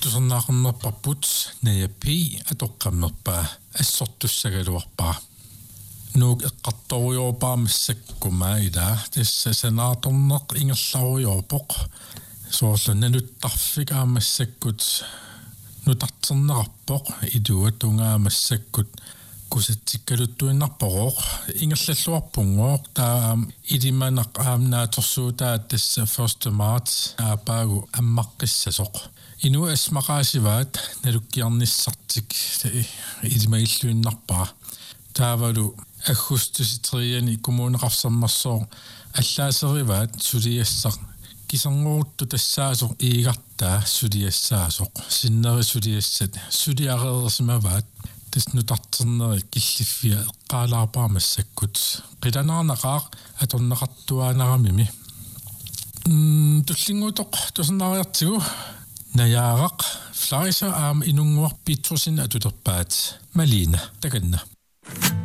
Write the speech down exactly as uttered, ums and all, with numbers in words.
tusernaqernerparput nayapi atoqqammerpaa assortussagaluarpaa nuuk eqqartoriorpaamassakkumaa ila tassa sanaatorneq ingerlaruriorpoq soorlunaluttarfik aamassakkut nutarternaqarpoq iduat ungaamassakut kusatsikkaluttuinnarporoq ingerlalluarpungoq taa ilimanaq aamnaatorsuutaat tassa first March aapaagu ammaqqissasoq inu asmaqaasivaat nalukkiarnissartik ilimailluinnarpaa taavalu аггустуситриани коммунеқарсаммарсоо аллаасериваат сулиассақ кисангуурту тассаасоқ иигартаа сулиассаасоқ синнери сулиассат сулиареерсимаваат таснутартернери киллиффиа эққаалаарпаамассаккут қиланаарнақаақ аторнеқартуаанарамими м туллингутоқ тусернаариартигу наяарақ флайса аам инунгуар питрусин атутерпаат малина таканна